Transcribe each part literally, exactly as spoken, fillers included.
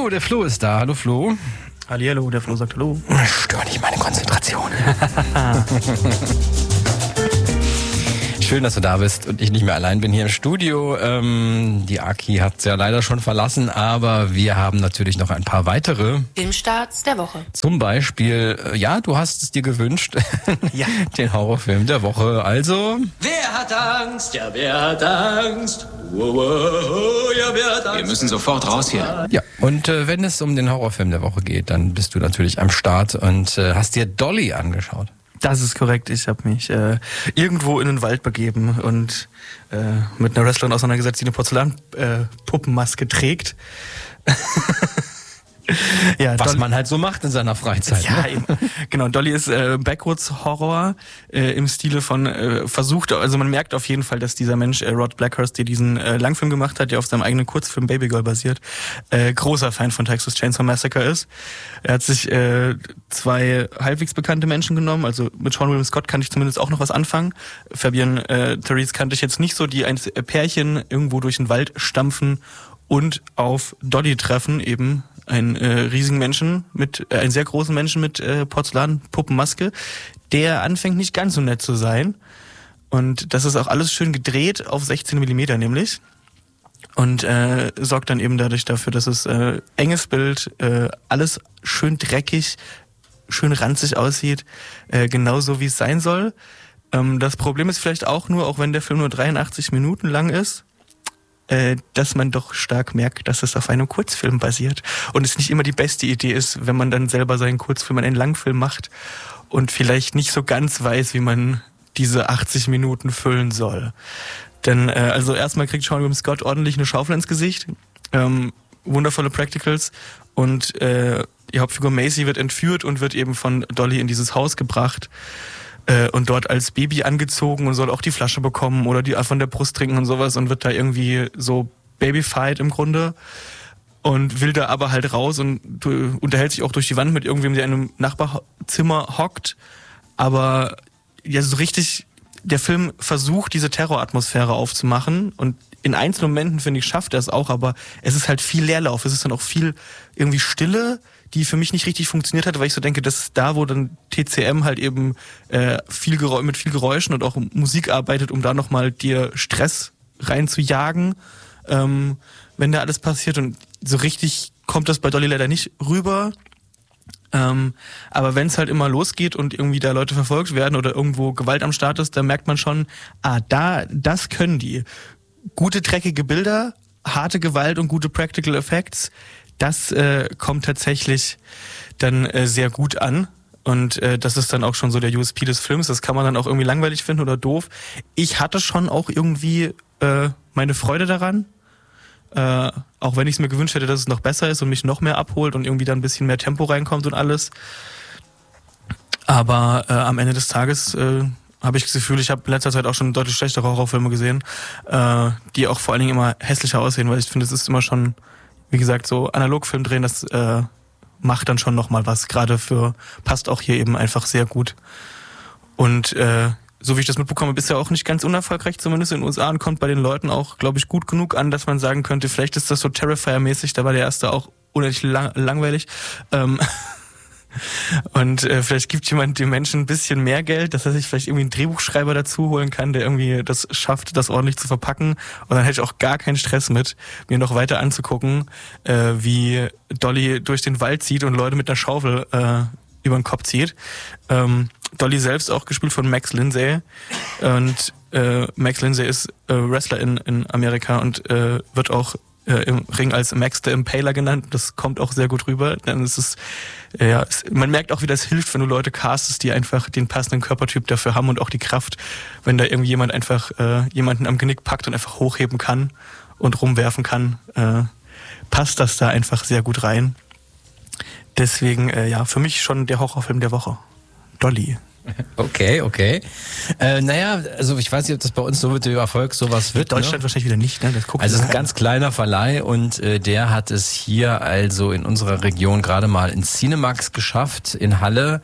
So, der Flo ist da. Hallo Flo. Hallihallo, der Flo sagt Hallo. Stör nicht meine Konzentration. Schön, dass du da bist und ich nicht mehr allein bin hier im Studio. Ähm, die Aki hat es ja leider schon verlassen, aber wir haben natürlich noch ein paar weitere Filmstarts der Woche. Zum Beispiel, äh, ja, du hast es dir gewünscht, ja. den Horrorfilm der Woche. Also... Wer hat Angst? Ja, wer hat Angst? Wow, wow, ja, wer hat Angst? Wir müssen sofort raus hier. Ja, und äh, wenn es um den Horrorfilm der Woche geht, dann bist du natürlich am Start und äh, hast dir Dolly angeschaut. Das ist korrekt. Ich habe mich äh, irgendwo in den Wald begeben und äh, mit einer Wrestlerin auseinandergesetzt, die eine Porzellanpuppenmaske äh, trägt. Ja, Was Dolly, man halt so macht in seiner Freizeit. Ja, ne? eben. Genau. Dolly ist äh, Backwoods-Horror äh, im Stile von äh, versucht, also man merkt auf jeden Fall, dass dieser Mensch, äh, Rod Blackhurst, der diesen äh, Langfilm gemacht hat, der auf seinem eigenen Kurzfilm Baby Girl basiert, äh, großer Fan von Texas Chainsaw Massacre ist. Er hat sich äh, zwei halbwegs bekannte Menschen genommen, also mit Sean William Scott kann ich zumindest auch noch was anfangen. Fabian äh, Therese kannte ich jetzt nicht so, die ein Pärchen irgendwo durch den Wald stampfen und auf Dolly treffen, eben einen äh, riesigen Menschen mit, äh, einen sehr großen Menschen mit äh, Porzellanpuppenmaske, der anfängt nicht ganz so nett zu sein. Und das ist auch alles schön gedreht auf sechzehn Millimeter nämlich. Und äh, sorgt dann eben dadurch dafür, dass es äh, enges Bild, äh, alles schön dreckig, schön ranzig aussieht, äh, genauso wie es sein soll. Ähm, das Problem ist vielleicht auch nur, auch wenn der Film nur dreiundachtzig Minuten lang ist, dass man doch stark merkt, dass es auf einem Kurzfilm basiert und es nicht immer die beste Idee ist, wenn man dann selber seinen Kurzfilm in einen Langfilm macht und vielleicht nicht so ganz weiß, wie man diese achtzig Minuten füllen soll. Denn äh, also erstmal kriegt Sean William Scott ordentlich eine Schaufel ins Gesicht, ähm, wundervolle Practicals und äh, die Hauptfigur Macy wird entführt und wird eben von Dolly in dieses Haus gebracht und dort als Baby angezogen und soll auch die Flasche bekommen oder die von der Brust trinken und sowas und wird da irgendwie so babyfied im Grunde und will da aber halt raus und unterhält sich auch durch die Wand mit irgendwem, der in einem Nachbarzimmer hockt. Aber ja, so richtig, der Film versucht, diese Terroratmosphäre aufzumachen und in einzelnen Momenten, finde ich, schafft er es auch, aber es ist halt viel Leerlauf, es ist dann auch viel irgendwie Stille, die für mich nicht richtig funktioniert hat, weil ich so denke, das ist da, wo dann T C M halt eben äh, viel Geräusch, mit viel Geräuschen und auch Musik arbeitet, um da nochmal dir Stress reinzujagen, ähm, wenn da alles passiert. Und so richtig kommt das bei Dolly leider nicht rüber. Ähm, aber wenn es halt immer losgeht und irgendwie da Leute verfolgt werden oder irgendwo Gewalt am Start ist, dann merkt man schon, ah, da, das können die. Gute, dreckige Bilder, harte Gewalt und gute Practical Effects, das äh, kommt tatsächlich dann äh, sehr gut an. Und äh, das ist dann auch schon so der U S P des Films. Das kann man dann auch irgendwie langweilig finden oder doof. Ich hatte schon auch irgendwie äh, meine Freude daran. Äh, auch wenn ich es mir gewünscht hätte, dass es noch besser ist und mich noch mehr abholt und irgendwie da ein bisschen mehr Tempo reinkommt und alles. Aber äh, am Ende des Tages äh, habe ich das Gefühl, ich habe in letzter Zeit auch schon deutlich schlechtere Horrorfilme gesehen, äh, die auch vor allen Dingen immer hässlicher aussehen, weil ich finde, es ist immer schon, wie gesagt, so Analogfilm drehen, das äh, macht dann schon nochmal was. Gerade für, passt auch hier eben einfach sehr gut. Und äh, so wie ich das mitbekomme, ist ja auch nicht ganz unerfolgreich, zumindest in den U S A, und kommt bei den Leuten auch, glaube ich, gut genug an, dass man sagen könnte, vielleicht ist das so Terrifier-mäßig, da war der erste auch unendlich lang- langweilig. Ähm Und äh, vielleicht gibt jemand dem Menschen ein bisschen mehr Geld, dass er sich vielleicht irgendwie einen Drehbuchschreiber dazu holen kann, der irgendwie das schafft, das ordentlich zu verpacken. Und dann hätte ich auch gar keinen Stress mit, mir noch weiter anzugucken, äh, wie Dolly durch den Wald zieht und Leute mit einer Schaufel äh, über den Kopf zieht. Ähm, Dolly selbst auch gespielt von Max Lindsay. Und äh, Max Lindsay ist äh, Wrestler in, in Amerika und äh, wird auch im Ring als Max the Impaler genannt. Das kommt auch sehr gut rüber. Dann ist es, ja, es, man merkt auch, wie das hilft, wenn du Leute castest, die einfach den passenden Körpertyp dafür haben und auch die Kraft, wenn da irgendwie jemand einfach äh, jemanden am Genick packt und einfach hochheben kann und rumwerfen kann, äh, passt das da einfach sehr gut rein. Deswegen, äh, ja, für mich schon der Horrorfilm der Woche. Dolly. Okay, okay. Äh, naja, also ich weiß nicht, ob das bei uns so mit dem Erfolg sowas wird. Deutschland ne? wahrscheinlich wieder nicht, ne? Das guckt also es ist ein ganz kleiner Verleih und äh, der hat es hier also in unserer Region gerade mal ins Cinemax geschafft, in Halle.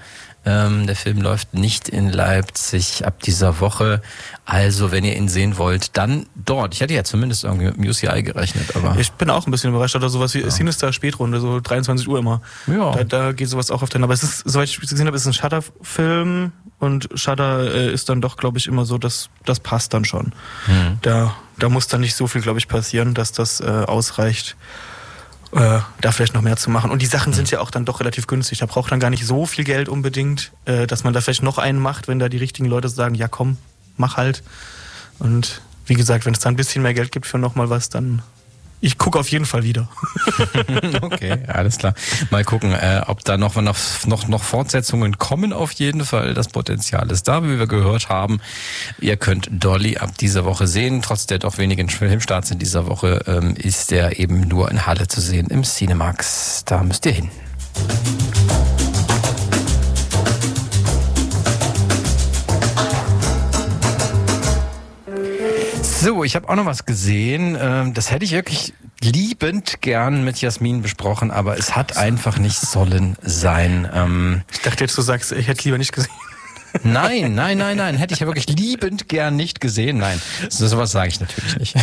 Ähm, der Film läuft nicht in Leipzig ab dieser Woche. Also, wenn ihr ihn sehen wollt, dann dort. Ich hätte ja zumindest irgendwie mit dem U C I gerechnet, aber... Ich bin auch ein bisschen überrascht, oder sowas wie ja. Sinister Spätrunde, so dreiundzwanzig Uhr immer. Ja. Da, da geht sowas auch auf den... Aber es ist, soweit ich gesehen habe, ist es ein Shudder-Film und Shudder äh, ist dann doch, glaube ich, immer so, dass das passt dann schon. Hm. Da, da muss dann nicht so viel, glaube ich, passieren, dass das äh, ausreicht, äh, da vielleicht noch mehr zu machen. Und die Sachen hm. sind ja auch dann doch relativ günstig. Da braucht dann gar nicht so viel Geld unbedingt, äh, dass man da vielleicht noch einen macht, wenn da die richtigen Leute sagen, ja komm, mach halt. Und wie gesagt, wenn es da ein bisschen mehr Geld gibt für nochmal was, dann ich gucke auf jeden Fall wieder. Okay, alles klar. Mal gucken, äh, ob da noch, noch, noch, noch Fortsetzungen kommen auf jeden Fall. Das Potenzial ist da, wie wir gehört haben. Ihr könnt Dolly ab dieser Woche sehen. Trotz der doch wenigen Filmstarts in dieser Woche ähm, ist der eben nur in Halle zu sehen im Cinemax. Da müsst ihr hin. So, ich habe auch noch was gesehen. Das hätte ich wirklich liebend gern mit Jasmin besprochen, aber es hat einfach nicht sollen sein. Ich dachte jetzt, du sagst, ich hätte lieber nicht gesehen. Nein, nein, nein, nein, hätte ich ja wirklich liebend gern nicht gesehen. Nein, so sowas sage ich natürlich nicht.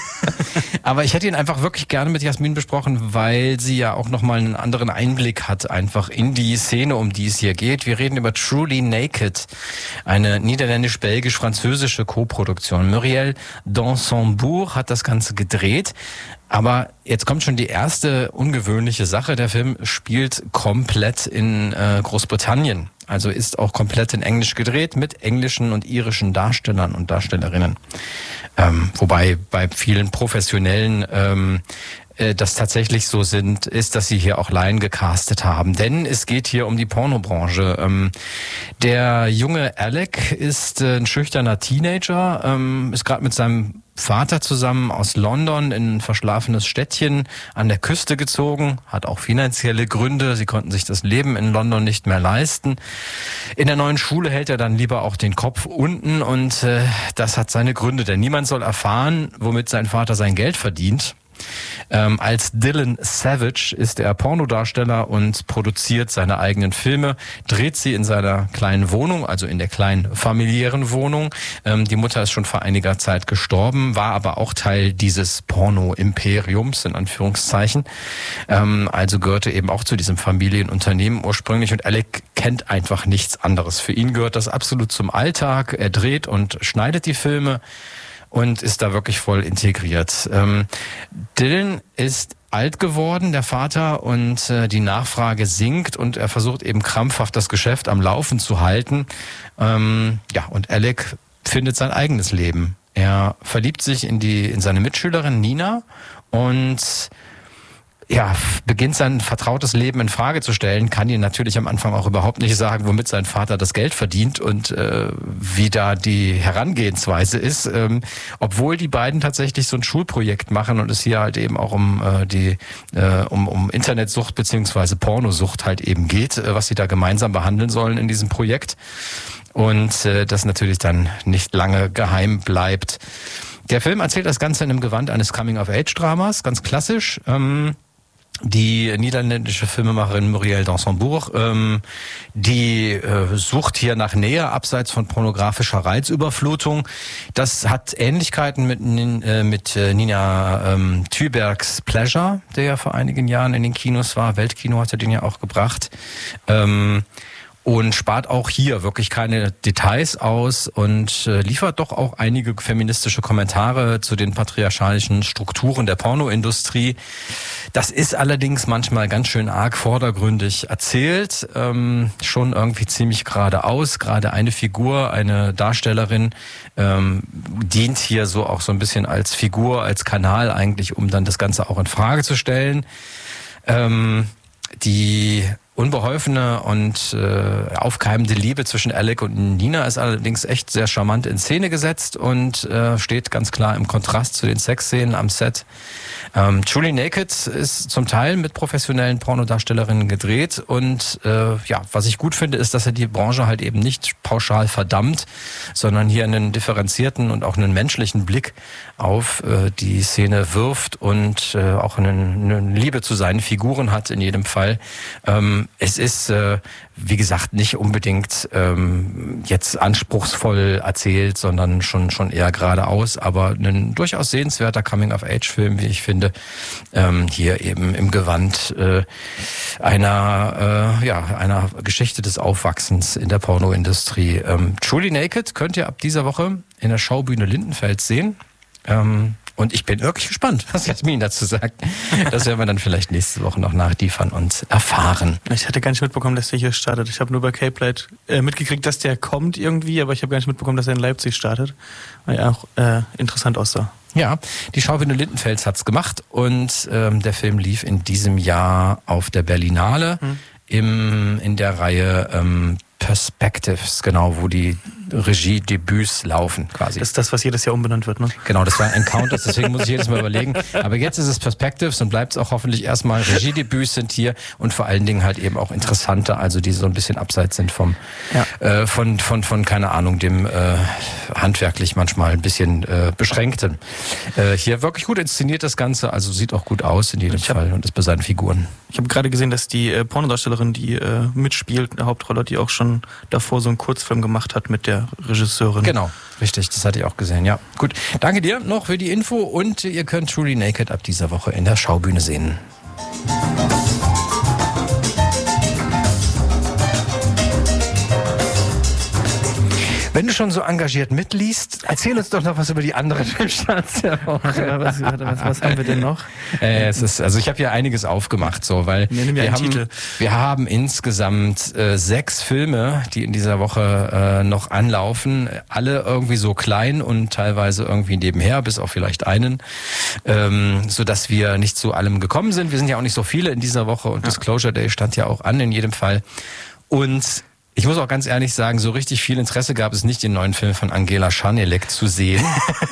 Aber ich hätte ihn einfach wirklich gerne mit Jasmin besprochen, weil sie ja auch nochmal einen anderen Einblick hat, einfach in die Szene, um die es hier geht. Wir reden über Truly Naked, eine niederländisch-belgisch-französische Co-Produktion. Muriel Dansembourg hat das Ganze gedreht. Aber jetzt kommt schon die erste ungewöhnliche Sache. Der Film spielt komplett in äh, Großbritannien. Also ist auch komplett in Englisch gedreht mit englischen und irischen Darstellern und Darstellerinnen. Ähm, wobei bei vielen Professionellen ähm, äh, das tatsächlich so sind, ist, dass sie hier auch Laien gecastet haben. Denn es geht hier um die Pornobranche. Ähm, der junge Alec ist äh, ein schüchterner Teenager, ähm, ist gerade mit seinem Vater zusammen aus London in ein verschlafenes Städtchen an der Küste gezogen, hat auch finanzielle Gründe, sie konnten sich das Leben in London nicht mehr leisten. In der neuen Schule hält er dann lieber auch den Kopf unten und äh, das hat seine Gründe, denn niemand soll erfahren, womit sein Vater sein Geld verdient. Ähm, als Dylan Savage ist er Pornodarsteller und produziert seine eigenen Filme, dreht sie in seiner kleinen Wohnung, also in der kleinen familiären Wohnung. Ähm, die Mutter ist schon vor einiger Zeit gestorben, war aber auch Teil dieses Porno-Imperiums, in Anführungszeichen. Ähm, also gehörte eben auch zu diesem Familienunternehmen ursprünglich und Alec kennt einfach nichts anderes. Für ihn gehört das absolut zum Alltag. Er dreht und schneidet die Filme und ist da wirklich voll integriert. Ähm, Dylan ist alt geworden, der Vater, und äh, die Nachfrage sinkt und er versucht eben krampfhaft das Geschäft am Laufen zu halten. Ähm, ja, und Alec findet sein eigenes Leben. Er verliebt sich in die in seine Mitschülerin Nina und ja, beginnt sein vertrautes Leben in Frage zu stellen, kann ihn natürlich am Anfang auch überhaupt nicht sagen, womit sein Vater das Geld verdient und äh, wie da die Herangehensweise ist, ähm, obwohl die beiden tatsächlich so ein Schulprojekt machen und es hier halt eben auch um äh, die äh, um, um Internetsucht beziehungsweise Pornosucht halt eben geht, äh, was sie da gemeinsam behandeln sollen in diesem Projekt und äh, das natürlich dann nicht lange geheim bleibt. Der Film erzählt das Ganze in einem Gewand eines Coming-of-Age-Dramas, ganz klassisch. Ähm, Die niederländische Filmemacherin Muriel Dansembourg, ähm, die äh, sucht hier nach Nähe abseits von pornografischer Reizüberflutung. Das hat Ähnlichkeiten mit, äh, mit äh, Nina ähm, Thübergs Pleasure, der ja vor einigen Jahren in den Kinos war. Weltkino hatte den ja auch gebracht. Ähm, und spart auch hier wirklich keine Details aus und äh, liefert doch auch einige feministische Kommentare zu den patriarchalischen Strukturen der Pornoindustrie. Das ist allerdings manchmal ganz schön arg vordergründig erzählt, ähm, schon irgendwie ziemlich geradeaus. Gerade eine Figur, eine Darstellerin, ähm, dient hier so auch so ein bisschen als Figur, als Kanal eigentlich, um dann das Ganze auch in Frage zu stellen. Ähm, die unbeholfene und äh, aufkeimende Liebe zwischen Alec und Nina ist allerdings echt sehr charmant in Szene gesetzt und äh, steht ganz klar im Kontrast zu den Sexszenen am Set. Ähm, Truly Naked ist zum Teil mit professionellen Pornodarstellerinnen gedreht und äh, ja, was ich gut finde, ist, dass er die Branche halt eben nicht pauschal verdammt, sondern hier einen differenzierten und auch einen menschlichen Blick auf äh, die Szene wirft und äh, auch eine, eine Liebe zu seinen Figuren hat in jedem Fall. Ähm, Ähm, es ist, äh, wie gesagt, nicht unbedingt ähm, jetzt anspruchsvoll erzählt, sondern schon schon eher geradeaus, aber ein durchaus sehenswerter Coming-of-Age-Film, wie ich finde. Ähm, hier eben im Gewand äh, einer äh, ja einer Geschichte des Aufwachsens in der Pornoindustrie. Ähm, Truly Naked könnt ihr ab dieser Woche in der Schaubühne Lindenfeld sehen. Ähm, und ich bin wirklich gespannt, was Jasmin dazu sagt. Das werden wir dann vielleicht nächste Woche noch nachliefern und erfahren. Ich hatte gar nicht mitbekommen, dass der hier startet. Ich habe nur bei Cape Light äh, mitgekriegt, dass der kommt irgendwie, aber ich habe gar nicht mitbekommen, dass er in Leipzig startet. Weil ja auch äh, interessant aussah. Ja, die Schaubühne Lindenfels hat's gemacht und ähm, der Film lief in diesem Jahr auf der Berlinale hm. im in der Reihe ähm, Perspectives, genau, wo die Regiedebüts laufen quasi. Das ist das, was jedes Jahr umbenannt wird, ne? Genau, das war Encounters, deswegen muss ich jedes Mal überlegen. Aber jetzt ist es Perspectives und bleibt es auch hoffentlich erstmal. Regiedebüts sind hier und vor allen Dingen halt eben auch interessante, also die so ein bisschen abseits sind vom, ja. äh, von, von, von, keine Ahnung, dem äh, handwerklich manchmal ein bisschen äh, beschränkten. Äh, hier wirklich gut inszeniert das Ganze, also sieht auch gut aus in jedem ich Fall hab, und ist bei seinen Figuren. Ich habe gerade gesehen, dass die äh, Pornodarstellerin, die äh, mitspielt, eine Hauptrolle, die auch schon davor so einen Kurzfilm gemacht hat mit der Regisseurin. Genau, richtig, das hatte ich auch gesehen, ja. Gut, danke dir noch für die Info und ihr könnt Truly Naked ab dieser Woche in der Schaubühne sehen. Wenn du schon so engagiert mitliest, erzähl uns doch noch was über die anderen Filmstarts der Woche. Ja, was, was, was haben wir denn noch? Äh, es ist, also ich habe hier einiges aufgemacht, so, weil Nenne mir wir, einen haben, Titel. wir haben insgesamt äh, sechs Filme, die in dieser Woche äh, noch anlaufen. Alle irgendwie so klein und teilweise irgendwie nebenher, bis auf vielleicht einen, ähm, so dass wir nicht zu allem gekommen sind. Wir sind ja auch nicht so viele in dieser Woche und ja. Disclosure Day stand ja auch an in jedem Fall. Und ich muss auch ganz ehrlich sagen, so richtig viel Interesse gab es nicht, den neuen Film von Angela Schanelek zu sehen.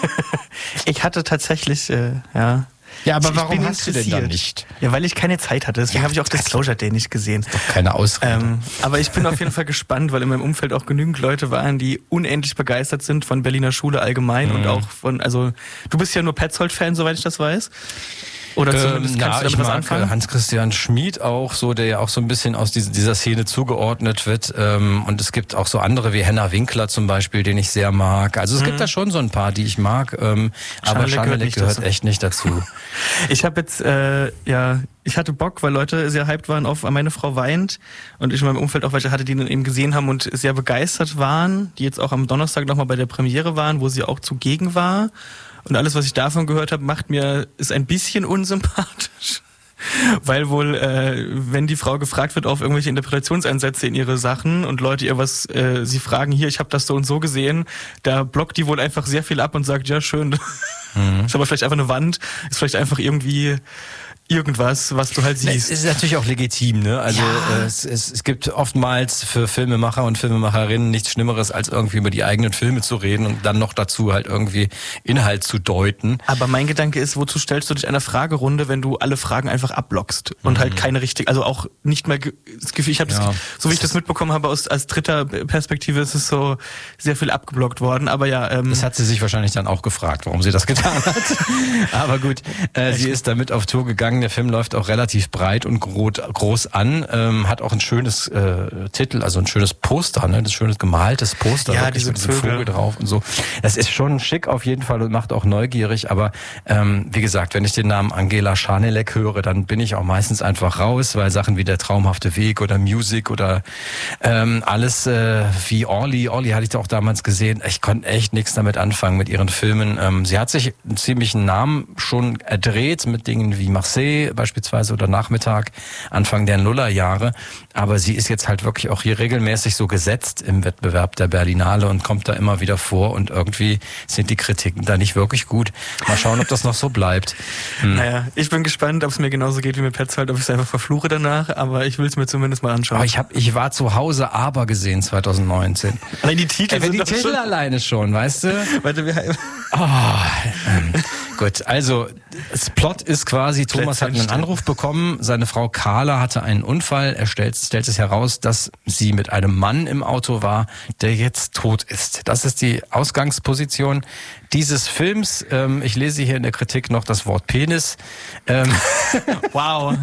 Ich hatte tatsächlich, äh, ja... Ja, aber ich warum hast du denn dann nicht? Ja, weil ich keine Zeit hatte. Deswegen ja, habe ich auch Disclosure Day nicht gesehen. Doch keine Ausrede. Ähm, aber ich bin auf jeden Fall gespannt, weil in meinem Umfeld auch genügend Leute waren, die unendlich begeistert sind von Berliner Schule allgemein mhm. und auch von, also du bist ja nur Petzold-Fan, soweit ich das weiß. Oder zumindest ähm, kannst na, du damit ich was mag anfangen? Hans-Christian Schmid auch so, der ja auch so ein bisschen aus dieser, dieser Szene zugeordnet wird. Ähm, und es gibt auch so andere wie Henna Winkler zum Beispiel, den ich sehr mag. Also es mhm. gibt da schon so ein paar, die ich mag. Ähm, aber Schanelek gehört dazu. echt nicht dazu. Ich habe jetzt, äh, ja, ich hatte Bock, weil Leute sehr hyped waren auf Meine Frau weint. Und ich in meinem Umfeld auch welche hatte, die dann eben gesehen haben und sehr begeistert waren, die jetzt auch am Donnerstag nochmal bei der Premiere waren, wo sie auch zugegen war. Und alles, was ich davon gehört habe, macht mir, ist ein bisschen unsympathisch. Weil wohl, äh, wenn die Frau gefragt wird auf irgendwelche Interpretationsansätze in ihre Sachen und Leute ihr was, äh, sie fragen, hier, ich habe das so und so gesehen, da blockt die wohl einfach sehr viel ab und sagt, ja, schön. Mhm. Ist aber vielleicht einfach eine Wand, ist vielleicht einfach irgendwie irgendwas, was du halt siehst. Es ist natürlich auch legitim, ne? Also ja. es, es, es gibt oftmals für Filmemacher und Filmemacherinnen nichts Schlimmeres, als irgendwie über die eigenen Filme zu reden und dann noch dazu halt irgendwie Inhalt zu deuten. Aber mein Gedanke ist, wozu stellst du dich einer Fragerunde, wenn du alle Fragen einfach abblockst und mhm. halt keine richtig, also auch nicht mehr das Gefühl, ich habe ja. so wie ich das mitbekommen habe aus als dritter Perspektive, ist es so sehr viel abgeblockt worden. Aber ja, ähm, das hat sie sich wahrscheinlich dann auch gefragt, warum sie das getan hat. Aber gut, äh, sie ist damit auf Tour gegangen. Der Film läuft auch relativ breit und groß an, ähm, hat auch ein schönes äh, Titel, also ein schönes Poster, ne, das schönes gemaltes Poster, ja, diese mit diesem Vogel drauf und so. Das ist schon schick auf jeden Fall und macht auch neugierig, aber ähm, wie gesagt, wenn ich den Namen Angela Schanelek höre, dann bin ich auch meistens einfach raus, weil Sachen wie Der traumhafte Weg oder Music oder ähm, alles äh, wie Orly, Orly hatte ich da auch damals gesehen, ich konnte echt nichts damit anfangen mit ihren Filmen. Ähm, sie hat sich einen ziemlichen Namen schon erdreht mit Dingen wie Marseille beispielsweise oder Nachmittag, Anfang der Nullerjahre. Aber sie ist jetzt halt wirklich auch hier regelmäßig so gesetzt im Wettbewerb der Berlinale und kommt da immer wieder vor und irgendwie sind die Kritiken da nicht wirklich gut. Mal schauen, ob das noch so bleibt. Hm. Naja, ich bin gespannt, ob es mir genauso geht wie mit Petzold, ob ich es einfach verfluche danach, aber ich will es mir zumindest mal anschauen. Aber ich hab, ich war zu Hause aber gesehen zwanzig neunzehn. Allein die Titel äh, sind die doch Titel schon alleine schon, weißt du? Warte, wir oh, ähm, gut, also das Plot ist quasi, Thomas hat einen Anruf bekommen, seine Frau Carla hatte einen Unfall, er stellt, stellt es heraus, dass sie mit einem Mann im Auto war, der jetzt tot ist. Das ist die Ausgangsposition dieses Films. Ähm, ich lese hier in der Kritik noch das Wort Penis. Ähm, wow.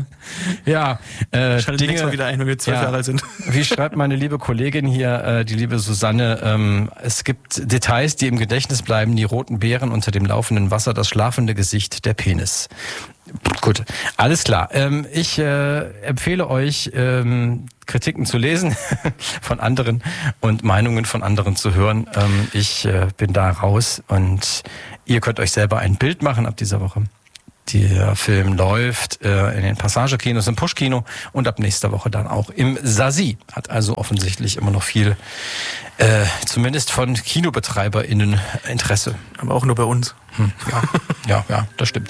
Ja, äh, Schaltet Dinge, nächstes Mal wieder ein, wenn wir zwölf ja, Jahre alt sind. Wie schreibt meine liebe Kollegin hier, äh, die liebe Susanne, ähm, es gibt Details, die im Gedächtnis bleiben, die roten Beeren unter dem laufenden Wasser, das schlafende Gesicht, der Penis. Gut, alles klar. Ähm, ich äh, empfehle euch, ähm, Kritiken zu lesen von anderen und Meinungen von anderen zu hören. Ähm, ich äh, bin da raus und ihr könnt euch selber ein Bild machen ab dieser Woche. Der Film läuft äh, in den Passagekinos, im Push-Kino und ab nächster Woche dann auch im Sasi. Hat also offensichtlich immer noch viel, äh, zumindest von KinobetreiberInnen, Interesse. Aber auch nur bei uns. Hm, ja, ja, ja, das stimmt.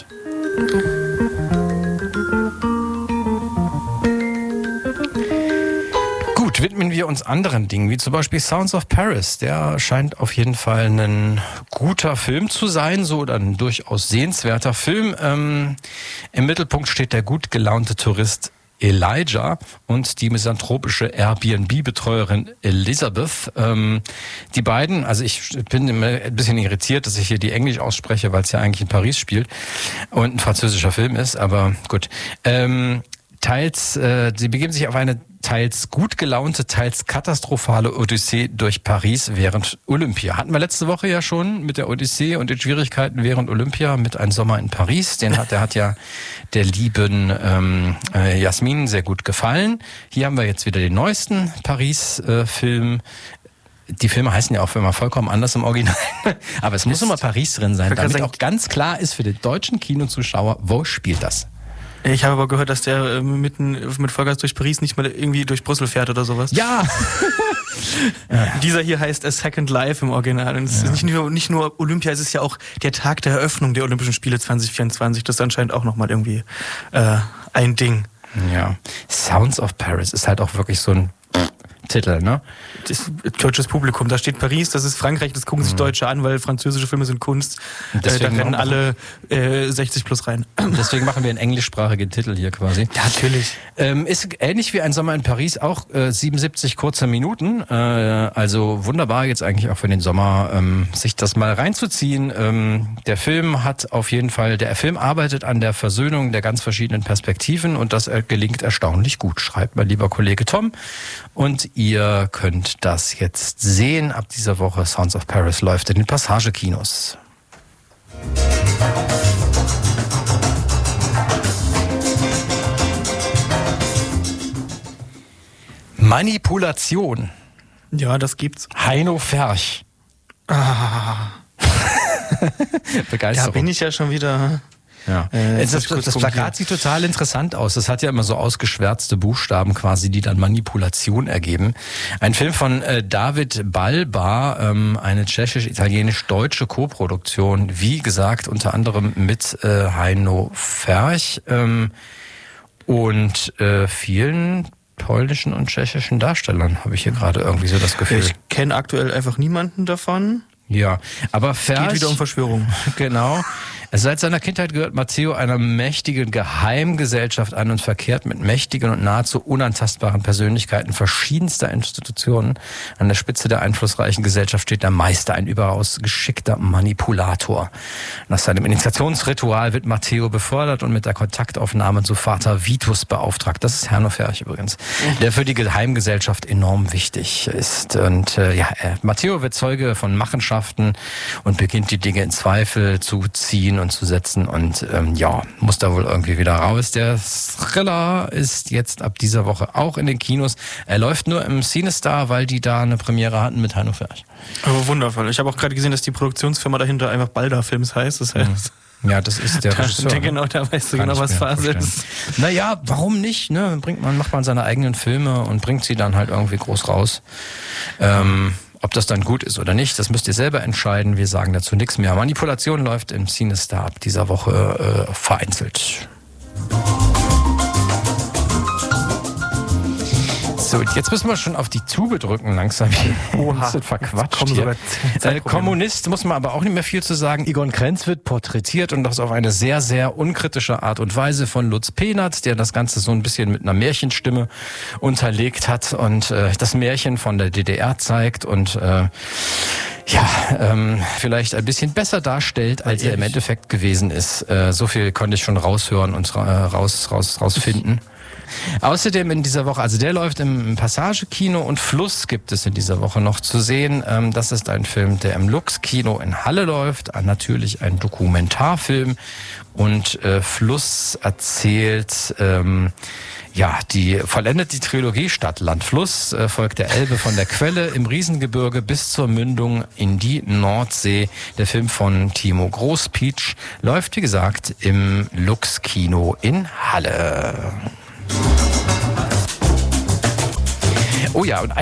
Gut, widmen wir uns anderen Dingen, wie zum Beispiel Sounds of Paris. Der scheint auf jeden Fall ein guter Film zu sein, so oder ein durchaus sehenswerter Film. Ähm, im Mittelpunkt steht der gut gelaunte Tourist Elijah und die misanthropische Airbnb-Betreuerin Elizabeth. Ähm, die beiden, also ich bin immer ein bisschen irritiert, dass ich hier die Englisch ausspreche, weil es ja eigentlich in Paris spielt und ein französischer Film ist, aber gut. Ähm, teils, äh, sie begeben sich auf eine teils gut gelaunte, teils katastrophale Odyssee durch Paris während Olympia. Hatten wir letzte Woche ja schon mit der Odyssee und den Schwierigkeiten während Olympia mit Ein Sommer in Paris. Den hat, der hat ja der lieben ähm, äh, Jasmin sehr gut gefallen. Hier haben wir jetzt wieder den neuesten Paris-Film. Äh, Die Filme heißen ja auch immer vollkommen anders im Original. Aber es muss immer Paris drin sein, damit auch ganz klar ist für den deutschen Kinozuschauer, wo spielt das? Ich habe aber gehört, dass der äh, mitten mit Vollgas durch Paris nicht mal irgendwie durch Brüssel fährt oder sowas. Ja! ja. Dieser hier heißt A Second Life im Original. Und es ja. ist nicht nur, nicht nur Olympia, es ist ja auch der Tag der Eröffnung der Olympischen Spiele zwanzig vierundzwanzig. Das ist anscheinend auch nochmal irgendwie äh, ein Ding. Ja. Sounds of Paris ist halt auch wirklich so ein Titel, ne? Das deutsches Publikum, da steht Paris, das ist Frankreich, das gucken sich mhm. Deutsche an, weil französische Filme sind Kunst. Äh, da rennen alle äh, sechzig plus rein. Deswegen machen wir einen englischsprachigen Titel hier quasi. Ja, natürlich. Ähm, ist ähnlich wie Ein Sommer in Paris, auch äh, siebenundsiebzig kurze Minuten. Äh, also wunderbar jetzt eigentlich auch für den Sommer, ähm, sich das mal reinzuziehen. Ähm, der Film hat auf jeden Fall, der Film arbeitet an der Versöhnung der ganz verschiedenen Perspektiven und das gelingt erstaunlich gut, schreibt mein lieber Kollege Tom. Und ihr könnt das jetzt sehen. Ab dieser Woche Sounds of Paris läuft in den Passagekinos. Manipulation. Ja, das gibt's. Heino Ferch. Ah. Begeisterung. Da bin ich ja schon wieder... Ja. Äh, das, das, das Plakat sieht total interessant aus. Das hat ja immer so ausgeschwärzte Buchstaben quasi, die dann Manipulation ergeben. Ein Film von äh, David Balba, ähm, eine tschechisch-italienisch-deutsche Koproduktion. Wie gesagt, unter anderem mit äh, Heino Ferch ähm, und äh, vielen polnischen und tschechischen Darstellern, habe ich hier gerade irgendwie so das Gefühl. Ich kenne aktuell einfach niemanden davon. Ja, aber Ferch... Geht wieder um Verschwörung. Genau. Seit seiner Kindheit gehört Matteo einer mächtigen Geheimgesellschaft an und verkehrt mit mächtigen und nahezu unantastbaren Persönlichkeiten verschiedenster Institutionen. An der Spitze der einflussreichen Gesellschaft steht der Meister, ein überaus geschickter Manipulator. Nach seinem Initiationsritual wird Matteo befördert und mit der Kontaktaufnahme zu Vater Vitus beauftragt. Das ist Heino Ferch übrigens, der für die Geheimgesellschaft enorm wichtig ist. Und äh, ja, Matteo wird Zeuge von Machenschaften und beginnt die Dinge in Zweifel zu ziehen und zu setzen und ähm, ja, muss da wohl irgendwie wieder raus. Der Thriller ist jetzt ab dieser Woche auch in den Kinos. Er läuft nur im CineStar, weil die da eine Premiere hatten mit Heino Ferch. Aber wundervoll. Ich habe auch gerade gesehen, dass die Produktionsfirma dahinter einfach Balda Films heißt. Das heißt, ja, das ist der Regisseur. Der genau, da weißt du genau, was Phase ist. Naja, warum nicht? Ne? Bringt man, macht man seine eigenen Filme und bringt sie dann halt irgendwie groß raus. Ähm, Ob das dann gut ist oder nicht, das müsst ihr selber entscheiden. Wir sagen dazu nichts mehr. Manipulation läuft im CineStar ab dieser Woche äh, vereinzelt. So, jetzt müssen wir schon auf die Tube drücken langsam. Oha, sind verquatscht hier. Äh, Kommunist muss man aber auch nicht mehr viel zu sagen. Egon Krenz wird porträtiert und das auf eine sehr, sehr unkritische Art und Weise von Lutz Pehnert, der das Ganze so ein bisschen mit einer Märchenstimme unterlegt hat und äh, das Märchen von der D D R zeigt und äh, ja, ähm, vielleicht ein bisschen besser darstellt, als er im Endeffekt gewesen ist. Äh, so viel konnte ich schon raushören und äh, raus, raus, rausfinden. Außerdem in dieser Woche, also der läuft im Passage-Kino und Fluss gibt es in dieser Woche noch zu sehen. Ähm, das ist ein Film, der im Lux-Kino in Halle läuft. Äh, natürlich ein Dokumentarfilm. Und äh, Fluss erzählt, ähm, ja, die vollendet die Trilogie Stadt, Land, Fluss, äh, folgt der Elbe von der Quelle im Riesengebirge bis zur Mündung in die Nordsee. Der Film von Timo Großpietsch läuft, wie gesagt, im Lux-Kino in Halle. Oh ja, und